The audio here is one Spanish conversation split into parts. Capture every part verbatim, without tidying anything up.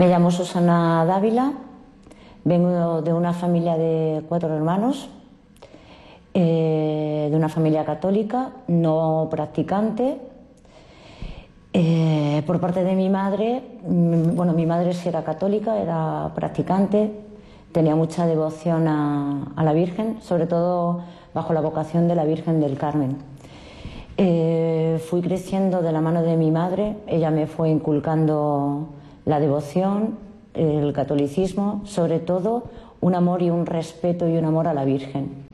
Me llamo Susana Dávila, vengo de una familia de cuatro hermanos, eh, de una familia católica, no practicante. Eh, por parte de mi madre, bueno, mi madre sí era católica, era practicante, tenía mucha devoción a, a la Virgen, sobre todo bajo la vocación de la Virgen del Carmen. Eh, fui creciendo de la mano de mi madre, ella me fue inculcando la devoción, el catolicismo, sobre todo un amor y un respeto y un amor a la Virgen.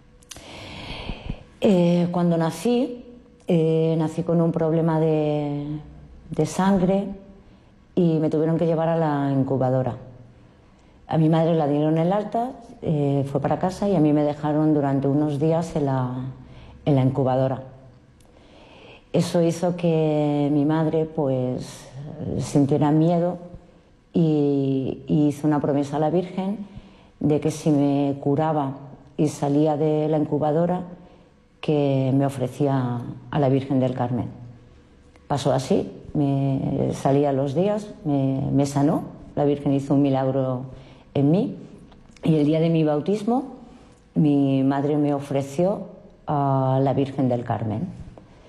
Eh, cuando nací, eh, nací con un problema de, de sangre y me tuvieron que llevar a la incubadora. A mi madre la dieron el alta, eh, fue para casa y a mí me dejaron durante unos días en la, en la incubadora. Eso hizo que mi madre pues sintiera miedo y, y hizo una promesa a la Virgen de que si me curaba y salía de la incubadora, que me ofrecía a la Virgen del Carmen. Pasó así, me salía los días, me, me sanó, la Virgen hizo un milagro en mí y el día de mi bautismo mi madre me ofreció a la Virgen del Carmen.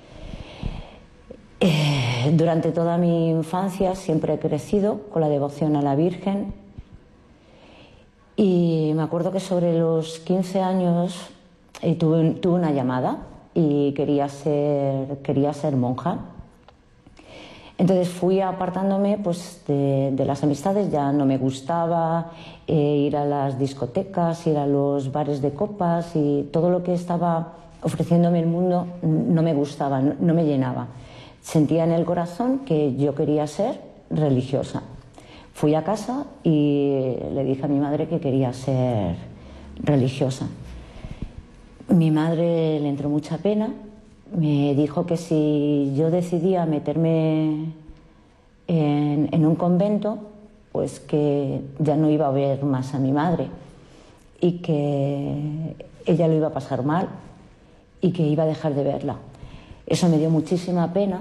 Eh, durante toda mi infancia siempre he crecido con la devoción a la Virgen y me acuerdo que sobre los quince años eh, tuve, tuve una llamada y quería ser, quería ser monja. Entonces fui apartándome pues, de, de las amistades, ya no me gustaba eh, ir a las discotecas, ir a los bares de copas y todo lo que estaba ofreciéndome el mundo no me gustaba, no, no me llenaba. Sentía en el corazón que yo quería ser religiosa. Fui a casa y le dije a mi madre que quería ser religiosa. Mi madre le entró mucha pena, me dijo que si yo decidía meterme en, en un convento, pues que ya no iba a ver más a mi madre y que ella lo iba a pasar mal y que iba a dejar de verla. Eso me dio muchísima pena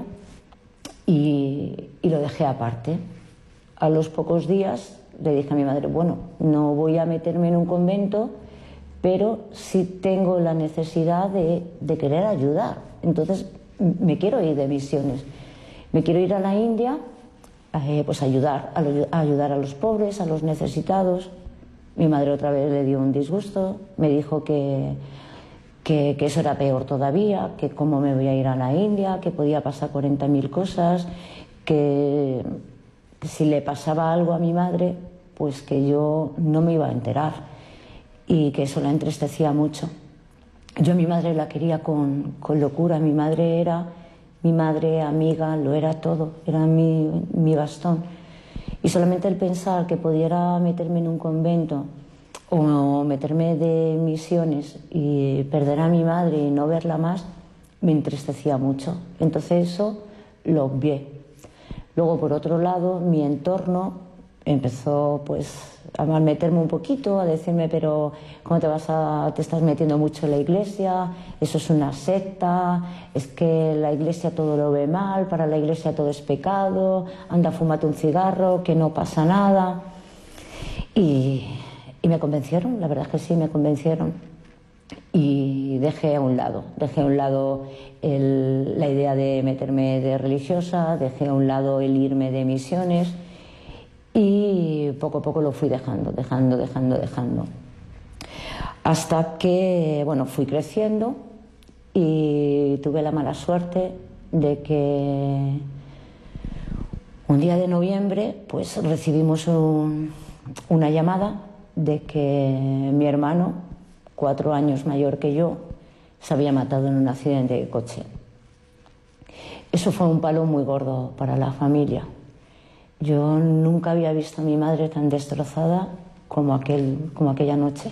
y, y lo dejé aparte. A los pocos días le dije a mi madre, bueno, no voy a meterme en un convento, pero sí tengo la necesidad de, de querer ayudar. Entonces me quiero ir de misiones. Me quiero ir a la India, eh, pues ayudar, a, lo, a ayudar a los pobres, a los necesitados. Mi madre otra vez le dio un disgusto, me dijo que... Que, que eso era peor todavía, que cómo me voy a ir a la India, que podía pasar cuarenta mil cosas, que, que si le pasaba algo a mi madre, pues que yo no me iba a enterar y que eso la entristecía mucho. Yo a mi madre la quería con, con locura, mi madre era mi madre, amiga, lo era todo, era mi, mi bastón. Y solamente el pensar que pudiera meterme en un convento o meterme de misiones y perder a mi madre y no verla más, me entristecía mucho. Entonces eso lo obvié. Luego, por otro lado, mi entorno empezó pues a malmeterme un poquito, a decirme, pero ¿cómo te vas a, te estás metiendo mucho en la iglesia? Eso es una secta, es que la iglesia todo lo ve mal, para la iglesia todo es pecado, anda, fúmate un cigarro, que no pasa nada. Y... Y me convencieron, la verdad es que sí, me convencieron. Y dejé a un lado, dejé a un lado el, la idea de meterme de religiosa, dejé a un lado el irme de misiones y poco a poco lo fui dejando, dejando, dejando, dejando. Hasta que, bueno, fui creciendo y tuve la mala suerte de que un día de noviembre pues recibimos un, una llamada de que mi hermano, cuatro años mayor que yo, se había matado en un accidente de coche. Eso fue un palo muy gordo para la familia. Yo nunca había visto a mi madre tan destrozada como, aquel, como aquella noche.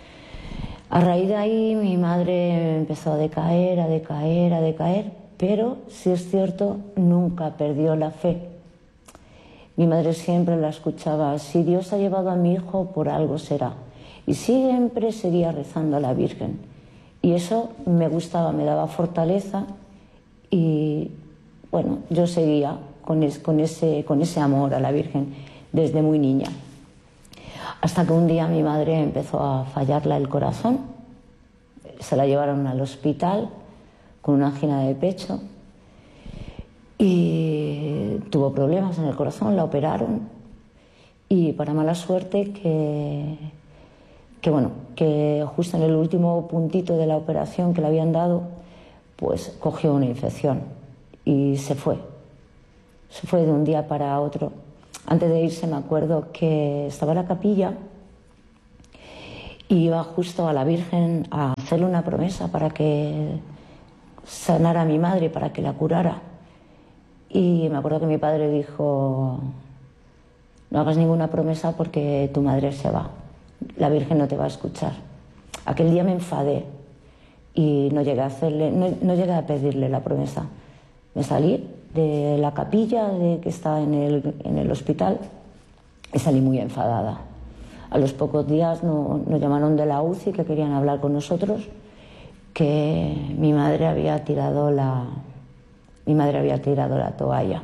A raíz de ahí mi madre empezó a decaer, a decaer, a decaer, pero sí es cierto, nunca perdió la fe. Mi madre siempre la escuchaba, si Dios ha llevado a mi hijo, por algo será. Y siempre seguía rezando a la Virgen. Y eso me gustaba, me daba fortaleza y, bueno, yo seguía con, es, con, ese, con ese amor a la Virgen. desde muy niña. Hasta que un día mi madre empezó a fallarla el corazón, se la llevaron al hospital con una angina de pecho y tuvo problemas en el corazón, la operaron y para mala suerte que, que, bueno, que justo en el último puntito de la operación que le habían dado, pues cogió una infección y se fue, se fue de un día para otro. Antes de irse me acuerdo que estaba en la capilla y iba justo a la Virgen a hacerle una promesa para que sanara a mi madre, para que la curara. Y me acuerdo que mi padre dijo: no hagas ninguna promesa porque tu madre se va, la Virgen no te va a escuchar. Aquel día me enfadé y no llegué a hacerle, no, no llegué a pedirle la promesa. Me salí de la capilla de, que está en el, en el hospital y salí muy enfadada. A los pocos días no, nos llamaron de la U C I que querían hablar con nosotros, que mi madre había tirado la, mi madre había tirado la toalla.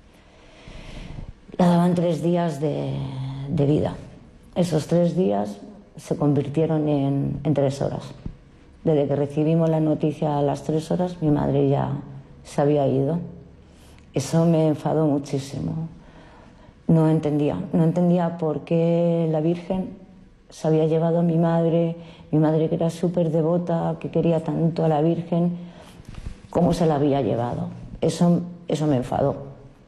Le daban tres días de, de vida. Esos tres días se convirtieron en, en tres horas. Desde que recibimos la noticia a las tres horas, mi madre ya se había ido. Eso me enfadó muchísimo. No entendía, no entendía por qué la Virgen se había llevado a mi madre, mi madre que era súper devota, que quería tanto a la Virgen, cómo se la había llevado. Eso, eso me enfadó.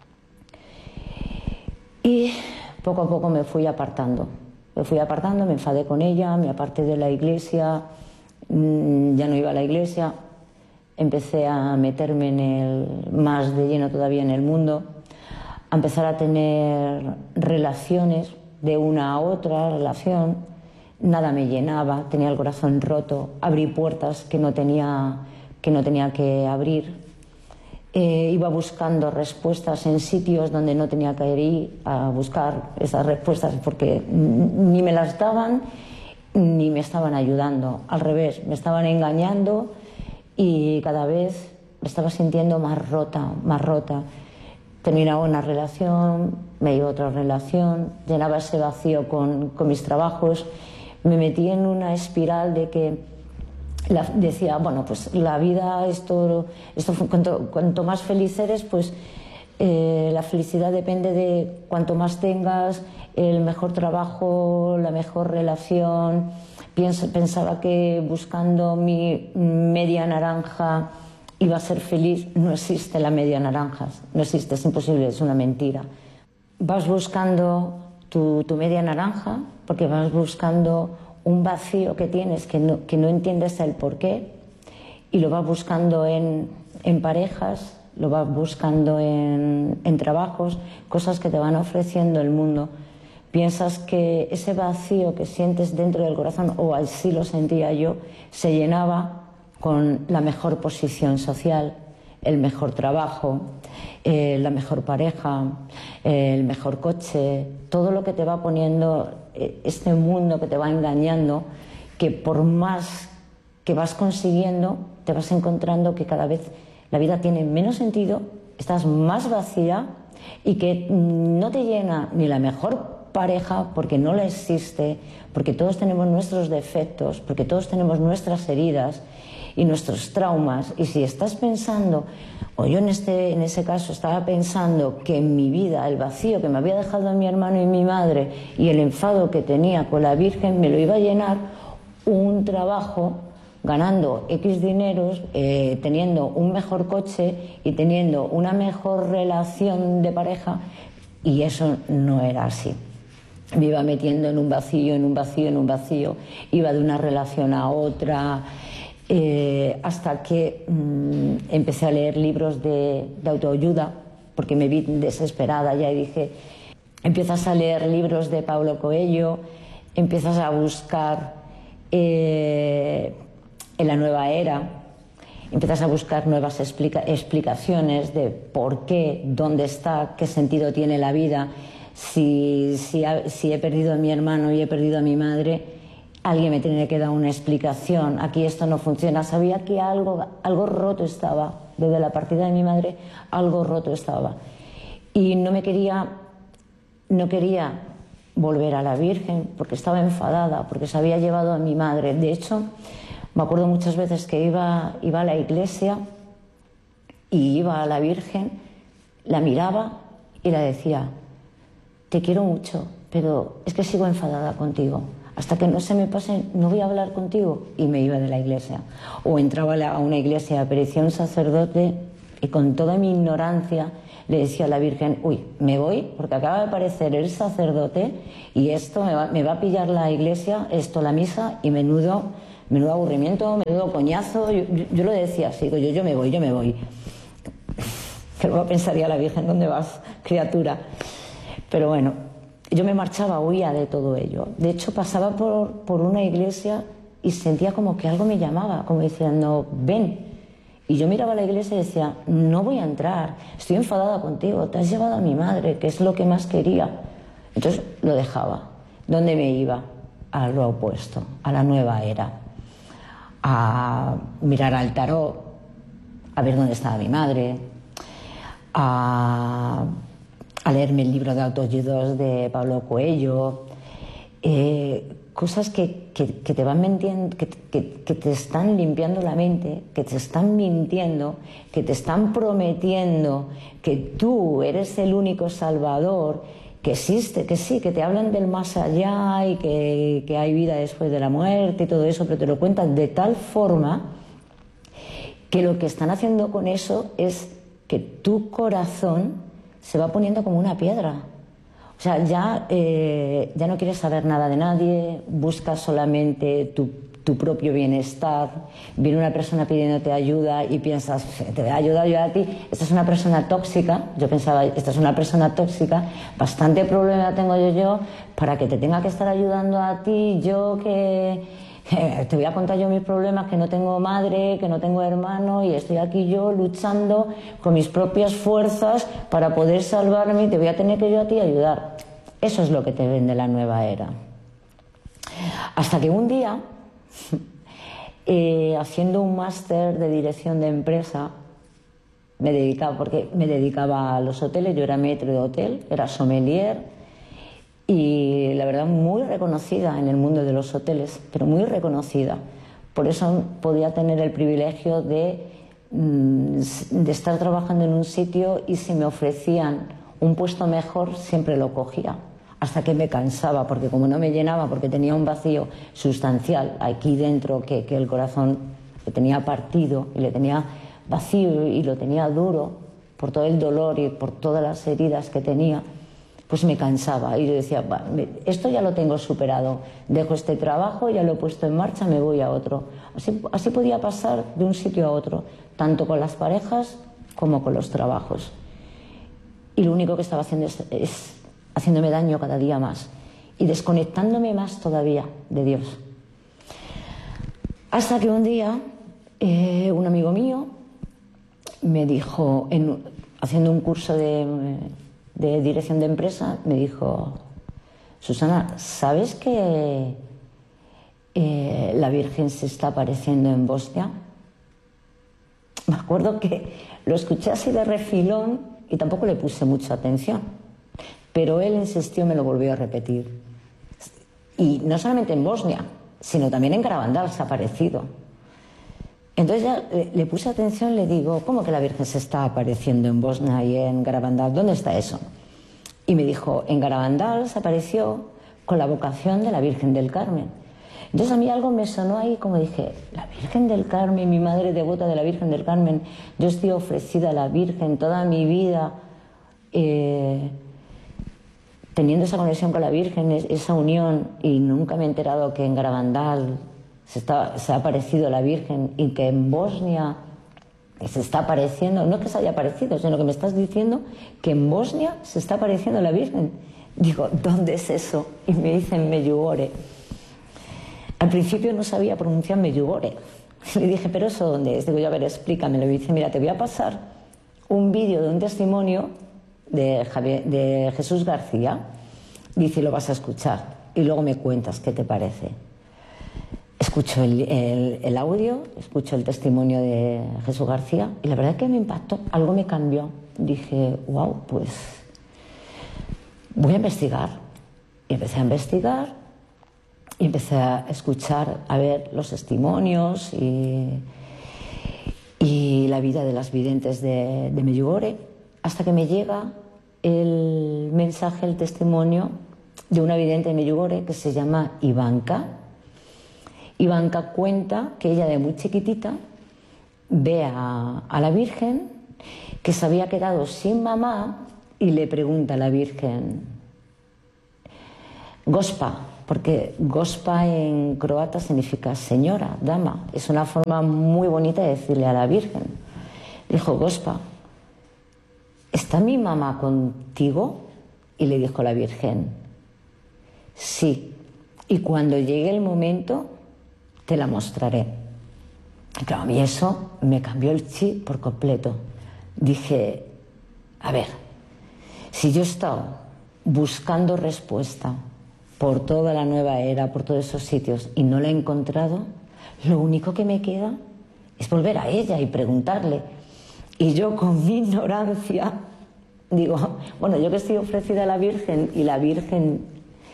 Y poco a poco me fui apartando. Me fui apartando, me enfadé con ella, me aparté de la iglesia, ya no iba a la iglesia. Empecé a meterme en el, más de lleno todavía en el mundo, a empezar a tener relaciones de una a otra relación. Nada me llenaba, tenía el corazón roto, abrí puertas que no tenía que, no tenía que abrir. Eh, iba buscando respuestas en sitios donde no tenía que ir a buscar esas respuestas porque ni me las daban ni me estaban ayudando. Al revés, me estaban engañando. Y cada vez me estaba sintiendo más rota, más rota. Terminaba una relación, me iba a otra relación, llenaba ese vacío con, con mis trabajos. Me metí en una espiral de que la, decía, bueno, pues la vida, esto, esto cuanto, cuanto más feliz eres, pues eh, la felicidad depende de cuanto más tengas, el mejor trabajo, la mejor relación. Pensaba que buscando mi media naranja iba a ser feliz. No existe la media naranja, no existe, es imposible, es una mentira. Vas buscando tu, tu media naranja porque vas buscando un vacío que tienes que no, que no entiendes el porqué y lo vas buscando en, en parejas, lo vas buscando en, en trabajos, cosas que te van ofreciendo el mundo. Piensas que ese vacío que sientes dentro del corazón, o así lo sentía yo, se llenaba con la mejor posición social, el mejor trabajo, eh, la mejor pareja, eh, el mejor coche, todo lo que te va poniendo eh, este mundo que te va engañando, que por más que vas consiguiendo, te vas encontrando que cada vez la vida tiene menos sentido, estás más vacía y que no te llena ni la mejor pareja porque no la existe, porque todos tenemos nuestros defectos, porque todos tenemos nuestras heridas y nuestros traumas. Y si estás pensando, o yo en, este, en ese caso estaba pensando que en mi vida el vacío que me había dejado mi hermano y mi madre y el enfado que tenía con la Virgen me lo iba a llenar un trabajo ganando X dineros, eh, teniendo un mejor coche y teniendo una mejor relación de pareja, y eso no era así. Me iba metiendo en un vacío, en un vacío, en un vacío, iba de una relación a otra, eh, hasta que mmm, empecé a leer libros de, de autoayuda, porque me vi desesperada ya y dije, empiezas a leer libros de Paulo Coelho, empiezas a buscar eh, en la nueva era, empiezas a buscar nuevas explica- explicaciones de por qué, dónde está, qué sentido tiene la vida. Si, si, ha, si he perdido a mi hermano y he perdido a mi madre, alguien me tiene que dar una explicación. Aquí esto no funciona. Sabía que algo, algo roto estaba. Desde la partida de mi madre, algo roto estaba. Y no me quería no quería volver a la Virgen porque estaba enfadada, porque se había llevado a mi madre. De hecho, me acuerdo muchas veces que iba, iba a la iglesia y iba a la Virgen, la miraba y le decía: te quiero mucho, pero es que sigo enfadada contigo. Hasta que no se me pase, no voy a hablar contigo. Y me iba de la iglesia. O entraba a una iglesia, aparecía un sacerdote y con toda mi ignorancia le decía a la Virgen: uy, me voy porque acaba de aparecer el sacerdote y esto me va, me va a pillar la iglesia, esto la misa, y menudo, menudo aburrimiento, menudo coñazo. Yo, yo, yo lo decía así, digo, yo, yo me voy, yo me voy. Que luego pensaría la Virgen: ¿dónde vas, criatura? Pero bueno, yo me marchaba, huía de todo ello. De hecho, pasaba por, por una iglesia y sentía como que algo me llamaba, como diciendo: ven. Y yo miraba a la iglesia y decía: no voy a entrar, estoy enfadada contigo, te has llevado a mi madre, que es lo que más quería. Entonces lo dejaba. ¿Dónde me iba? A lo opuesto, a la nueva era. A mirar al tarot, a ver dónde estaba mi madre, a, a leerme el libro de autoayudas de Pablo Coelho, eh, cosas que, que, que te van mintiendo, que, que, que te están limpiando la mente, que te están mintiendo, que te están prometiendo que tú eres el único salvador, que existe, que sí, que te hablan del más allá y que, que hay vida después de la muerte y todo eso, pero te lo cuentan de tal forma que lo que están haciendo con eso es que tu corazón se va poniendo como una piedra. O sea, ya, eh, ya no quieres saber nada de nadie, buscas solamente tu, tu propio bienestar. Viene una persona pidiéndote ayuda y piensas: te voy a ayudar yo a ti. Esta es una persona tóxica. Yo pensaba: esta es una persona tóxica, bastante problema tengo yo yo para que te tenga que estar ayudando a ti, yo que... te voy a contar yo mis problemas, que no tengo madre, que no tengo hermano, y estoy aquí yo luchando con mis propias fuerzas para poder salvarme, y te voy a tener que yo a ti ayudar. Eso es lo que te vende la nueva era. Hasta que un día, eh, haciendo un máster de dirección de empresa, me dedicaba, porque me dedicaba a los hoteles, yo era maître de hotel, era sommelier, y la verdad muy reconocida en el mundo de los hoteles, pero muy reconocida. Por eso podía tener el privilegio de, de estar trabajando en un sitio, y si me ofrecían un puesto mejor siempre lo cogía, hasta que me cansaba, porque como no me llenaba, porque tenía un vacío sustancial aquí dentro, que, que el corazón le tenía partido y le tenía vacío y lo tenía duro por todo el dolor y por todas las heridas que tenía, pues me cansaba. Y yo decía: esto ya lo tengo superado, dejo este trabajo, ya lo he puesto en marcha, me voy a otro. Así, así podía pasar de un sitio a otro, tanto con las parejas como con los trabajos. Y lo único que estaba haciendo es, es haciéndome daño cada día más y desconectándome más todavía de Dios. Hasta que un día eh, un amigo mío me dijo, en, haciendo un curso de... de dirección de empresa, me dijo: Susana, ¿sabes que eh, la Virgen se está apareciendo en Bosnia? Me acuerdo que lo escuché así de refilón y tampoco le puse mucha atención, pero él insistió, me lo volvió a repetir. Y no solamente en Bosnia, sino también en Garabandal se ha aparecido. Entonces ya le, le puse atención, le digo: ¿cómo que la Virgen se está apareciendo en Bosnia y en Garabandal? ¿Dónde está eso? Y me dijo: en Garabandal se apareció con la vocación de la Virgen del Carmen. Entonces a mí algo me sonó ahí, como dije: la Virgen del Carmen, mi madre devota de la Virgen del Carmen, yo estoy ofrecida a la Virgen toda mi vida, eh, teniendo esa conexión con la Virgen, esa unión, y nunca me he enterado que en Garabandal Se, está, se ha aparecido la Virgen, y que en Bosnia se está apareciendo, no que se haya aparecido, sino que me estás diciendo que en Bosnia se está apareciendo la Virgen. Digo: ¿dónde es eso? Y me dicen Medjugorje. Al principio no sabía pronunciar Medjugorje. Le dije: ¿pero eso dónde es? Digo: a ver, explícamelo. Y dice: mira, te voy a pasar un vídeo de un testimonio de, Javier, de Jesús García. Dice: lo vas a escuchar y luego me cuentas qué te parece. Escucho el, el, el audio, escucho el testimonio de Jesús García, y la verdad es que me impactó, algo me cambió. Dije: wow, pues voy a investigar. Y empecé a investigar y empecé a escuchar, a ver los testimonios y, y la vida de las videntes de, de Medjugorje, hasta que me llega el mensaje, el testimonio de una vidente de Medjugorje que se llama Ivanka. Ivanka cuenta que ella de muy chiquitita ve a, a la Virgen, que se había quedado sin mamá, y le pregunta a la Virgen, Gospa, porque Gospa en croata significa señora, dama, es una forma muy bonita de decirle a la Virgen. Dijo, Gospa, ¿está mi mamá contigo? Y le dijo la Virgen, sí, y cuando llegue el momento te la mostraré. Y claro, a mí eso me cambió el chip por completo. Dije, a ver, si yo he estado buscando respuesta por toda la nueva era, por todos esos sitios, y no la he encontrado, lo único que me queda es volver a ella y preguntarle. Y yo, con mi ignorancia, digo, bueno, yo que estoy ofrecida a la Virgen y la Virgen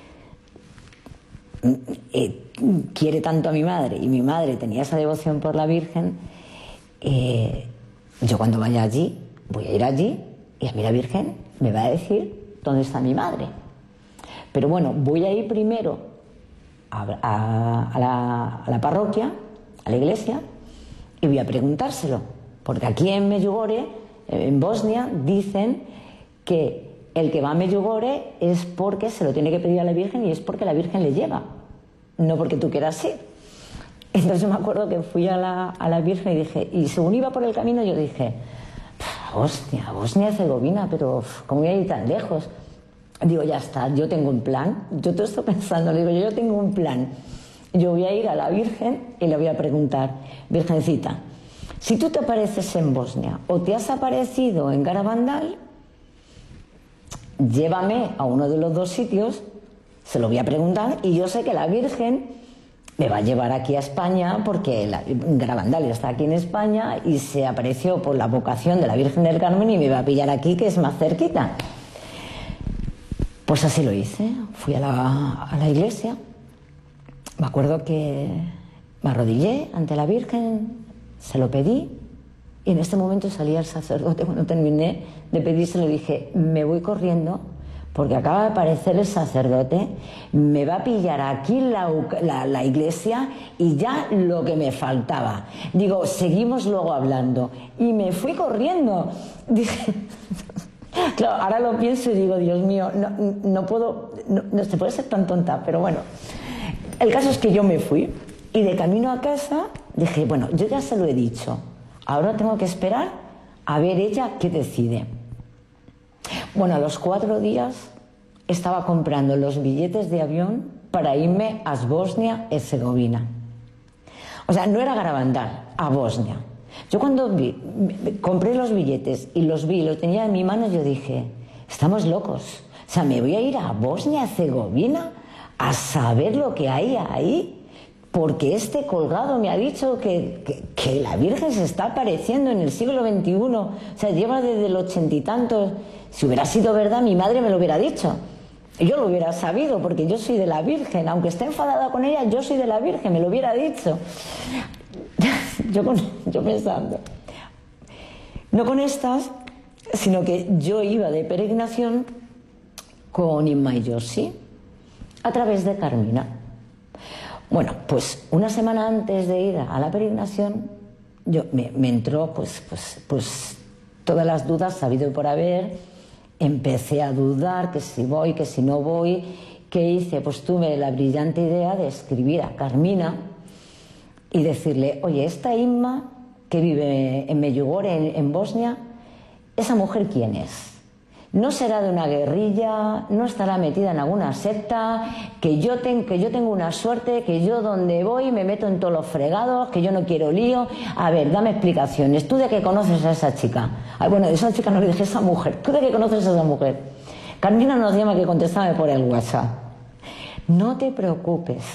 eh, quiere tanto a mi madre y mi madre tenía esa devoción por la Virgen, eh, yo cuando vaya allí, voy a ir allí y a mí la Virgen me va a decir dónde está mi madre. Pero bueno, voy a ir primero a, a, a, la, a la parroquia, a la iglesia, y voy a preguntárselo. Porque aquí en Medjugorje, en Bosnia, dicen que el que va a Medjugorje es porque se lo tiene que pedir a la Virgen y es porque la Virgen le lleva, no porque tú quieras ir. Entonces yo me acuerdo que fui a la, a la Virgen y dije, y según iba por el camino yo dije, hostia, Bosnia-Herzegovina, pero ¿cómo voy a ir tan lejos? Digo, ya está, yo tengo un plan. Yo todo estoy pensando, le digo, yo, yo tengo un plan. Yo voy a ir a la Virgen y le voy a preguntar, Virgencita, si tú te apareces en Bosnia o te has aparecido en Garabandal, llévame a uno de los dos sitios, se lo voy a preguntar y yo sé que la Virgen me va a llevar aquí a España porque la, Garabandal está aquí en España y se apareció por la vocación de la Virgen del Carmen y me va a pillar aquí, que es más cerquita. Pues así lo hice, fui a la, a la iglesia, me acuerdo que me arrodillé ante la Virgen, se lo pedí y en este momento salía el sacerdote. Cuando terminé de pedírselo dije, me voy corriendo porque acaba de aparecer el sacerdote, me va a pillar aquí la, la, la iglesia y ya lo que me faltaba. Digo, seguimos luego hablando y me fui corriendo. Dije... Claro, ahora lo pienso y digo, Dios mío, no, no puedo, no, no se puede ser tan tonta, pero bueno. El caso es que yo me fui y de camino a casa dije, bueno, yo ya se lo he dicho, ahora tengo que esperar a ver ella qué decide. Bueno, a los cuatro días estaba comprando los billetes de avión para irme a Bosnia-Herzegovina. O sea, no era Garabandal, a Bosnia. Yo cuando vi, compré los billetes y los vi, los tenía en mi mano, yo dije, estamos locos. O sea, me voy a ir a Bosnia-Herzegovina a saber lo que hay ahí, porque este colgado me ha dicho que, que, que la Virgen se está apareciendo en el siglo veintiuno. O sea, lleva desde el ochenta y tantos. Si hubiera sido verdad, mi madre me lo hubiera dicho. Yo lo hubiera sabido, porque yo soy de la Virgen. Aunque esté enfadada con ella, yo soy de la Virgen, me lo hubiera dicho. Yo, con, yo pensando, no con estas, sino que yo iba de peregrinación con Inma y Josi a través de Carmina. Bueno, pues una semana antes de ir a la peregrinación, yo, me, me entró pues, pues, pues todas las dudas sabido por haber. Empecé a dudar que si voy, que si no voy. ¿Qué hice? Pues tuve la brillante idea de escribir a Carmina y decirle, oye, esta Inma que vive en Medjugorje, en, en Bosnia, ¿esa mujer quién es? No será de una guerrilla, no estará metida en alguna secta, que yo, ten, que yo tengo una suerte, que yo donde voy me meto en todos los fregados, que yo no quiero lío. A ver, dame explicaciones. ¿Tú de qué conoces a esa chica? Ay, bueno, esa chica no le dije, esa mujer. ¿Tú de qué conoces a esa mujer? Carmina nos llama que contéstame por el WhatsApp. No te preocupes,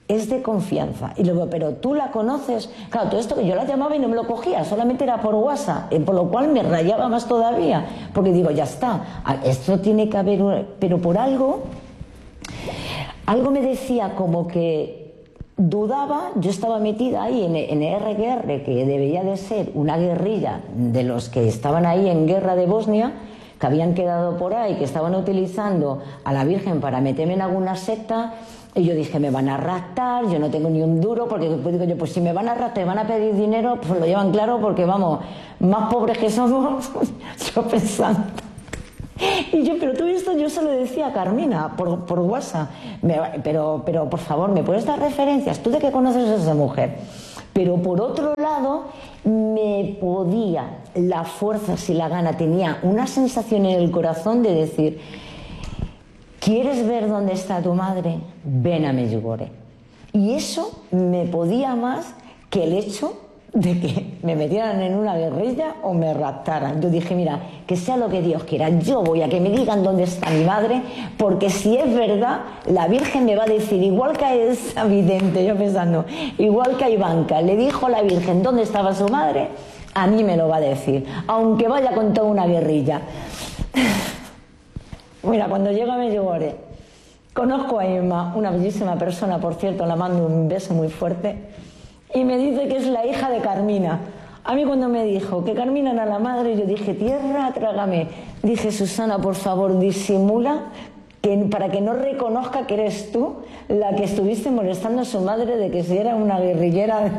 es de confianza. Y luego, pero tú la conoces. Claro, todo esto que yo la llamaba y no me lo cogía, solamente era por WhatsApp, por lo cual me rayaba más todavía, porque digo, ya está, esto tiene que haber, pero por algo, algo me decía como que dudaba. Yo estaba metida ahí en, en R G R, que debía de ser una guerrilla de los que estaban ahí en guerra de Bosnia, que habían quedado por ahí, que estaban utilizando a la Virgen para meterme en alguna secta. Y yo dije, me van a raptar, yo no tengo ni un duro, porque pues digo yo, pues si me van a raptar y van a pedir dinero, pues lo llevan claro, porque vamos, más pobres que somos, yo pensando. Y yo, pero todo esto yo se lo decía a Carmina por, por WhatsApp, me, pero, pero por favor, ¿me puedes dar referencias? ¿Tú de qué conoces a esa mujer? Pero por otro lado, me podía, la fuerza, si la gana, tenía una sensación en el corazón de decir, ¿quieres ver dónde está tu madre? Ven a Medjugorje. Y eso me podía más que el hecho de que me metieran en una guerrilla o me raptaran. Yo dije, mira, que sea lo que Dios quiera, yo voy a que me digan dónde está mi madre, porque si es verdad, la Virgen me va a decir, igual que a esa vidente, yo pensando, igual que a Ivanka, le dijo la Virgen dónde estaba su madre, a mí me lo va a decir, aunque vaya con toda una guerrilla. Mira, cuando llego a Medjugorje, conozco a Irma, una bellísima persona, por cierto, la mando un beso muy fuerte, y me dice que es la hija de Carmina. A mí cuando me dijo que Carmina era la madre, yo dije, tierra, trágame. Dije, Susana, por favor, disimula que, para que no reconozca que eres tú la que estuviste molestando a su madre de que si era una guerrillera.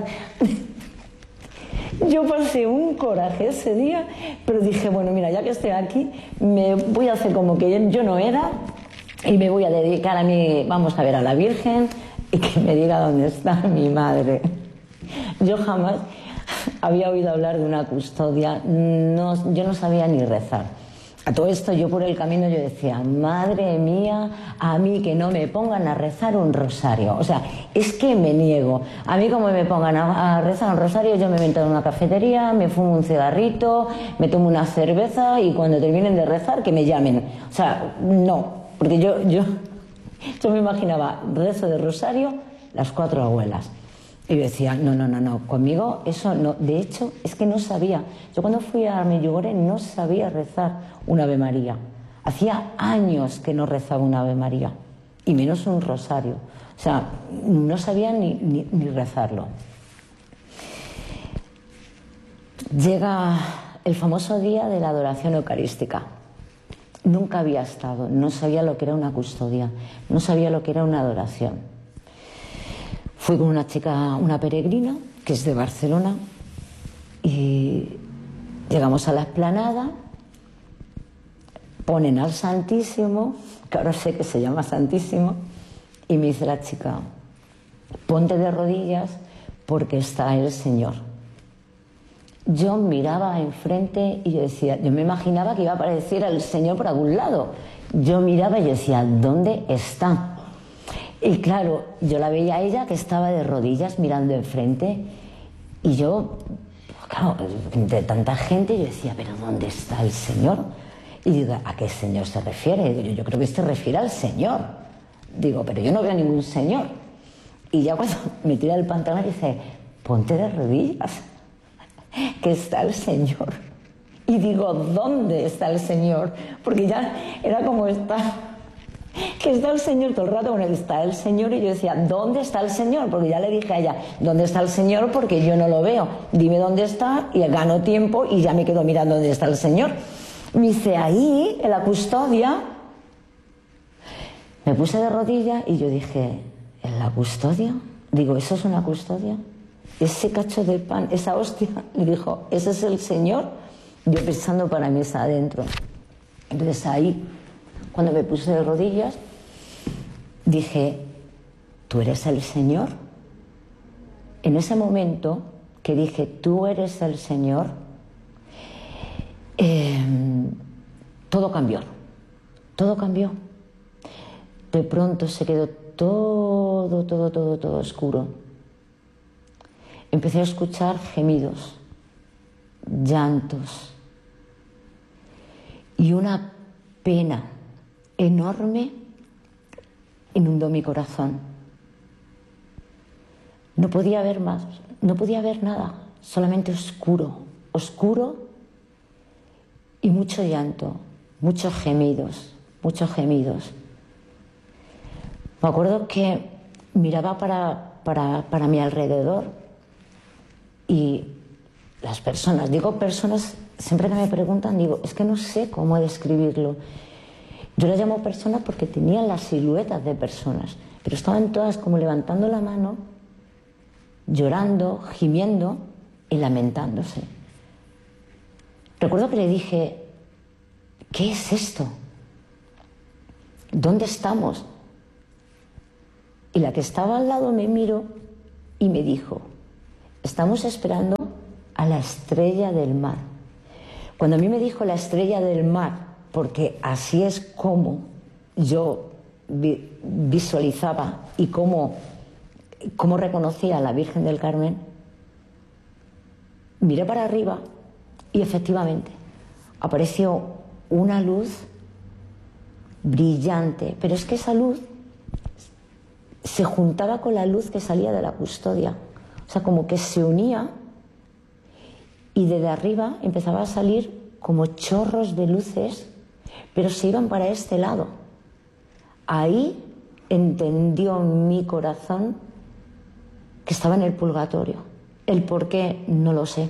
Yo pasé un coraje ese día, pero dije, bueno, mira, ya que estoy aquí, me voy a hacer como que yo no era y me voy a dedicar a mí, vamos a ver, a la Virgen y que me diga dónde está mi madre. Yo jamás había oído hablar de una custodia, no, yo no sabía ni rezar. A todo esto yo por el camino yo decía, madre mía, a mí que no me pongan a rezar un rosario. O sea, es que me niego. A mí como me pongan a, a rezar un rosario, yo me meto en una cafetería, me fumo un cigarrito, me tomo una cerveza y cuando terminen de rezar que me llamen. O sea, no, porque yo, yo, yo me imaginaba rezo de rosario las cuatro abuelas. Y yo decía, no, no, no, no, conmigo eso no. De hecho, es que no sabía. Yo cuando fui a Medjugorje no sabía rezar un Ave María. Hacía años que no rezaba un Ave María, y menos un rosario. O sea, no sabía ni, ni, ni rezarlo. Llega el famoso día de la adoración eucarística. Nunca había estado, no sabía lo que era una custodia, no sabía lo que era una adoración. Fui con una chica, una peregrina, que es de Barcelona, y llegamos a la explanada, ponen al Santísimo, que ahora sé que se llama Santísimo, y me dice la chica, ponte de rodillas porque está el Señor. Yo miraba enfrente y yo decía, yo me imaginaba que iba a aparecer el Señor por algún lado. Yo miraba y decía, ¿dónde está? Y claro, yo la veía a ella que estaba de rodillas mirando enfrente y yo, claro, entre tanta gente yo decía, ¿pero dónde está el Señor? Y digo, ¿a qué Señor se refiere? Digo, yo creo que se refiere al Señor. Digo, pero yo no veo ningún Señor. Y ya cuando me tira el pantalón dice, ponte de rodillas, que está el Señor. Y digo, ¿dónde está el Señor? Porque ya era como está... que está el Señor todo el rato, bueno, está el Señor, y yo decía, ¿dónde está el Señor? Porque ya le dije a ella, ¿dónde está el Señor? Porque yo no lo veo, dime dónde está y gano tiempo y ya me quedo mirando dónde está el Señor. Me dice, ahí, en la custodia. Me puse de rodillas y yo dije, ¿en la custodia? Digo, ¿eso es una custodia? Ese cacho de pan, esa hostia, le dijo, ¿ese es el Señor? Yo pensando para mí está adentro. Entonces ahí, cuando me puse de rodillas, dije, ¿tú eres el Señor? En ese momento que dije, ¿tú eres el Señor? Eh, todo cambió, todo cambió. De pronto se quedó todo, todo, todo, todo oscuro. Empecé a escuchar gemidos, llantos y una pena enorme inundó mi corazón. No podía ver más, no podía ver nada, solamente oscuro, oscuro y mucho llanto, muchos gemidos, muchos gemidos. Me acuerdo que miraba para, para, para mi alrededor y las personas, digo personas, siempre que me preguntan, digo, es que no sé cómo describirlo. Yo las llamo personas porque tenían las siluetas de personas, pero estaban todas como levantando la mano, llorando, gimiendo y lamentándose. Recuerdo que le dije, ¿qué es esto? ¿Dónde estamos? Y la que estaba al lado me miró y me dijo, estamos esperando a la estrella del mar. Cuando a mí me dijo la estrella del mar, porque así es como yo vi visualizaba y cómo, cómo reconocía a la Virgen del Carmen, miré para arriba y efectivamente apareció una luz brillante, pero es que esa luz se juntaba con la luz que salía de la custodia, o sea, como que se unía y desde arriba empezaba a salir como chorros de luces, pero se iban para este lado. Ahí entendió mi corazón que estaba en el purgatorio. El por qué no lo sé.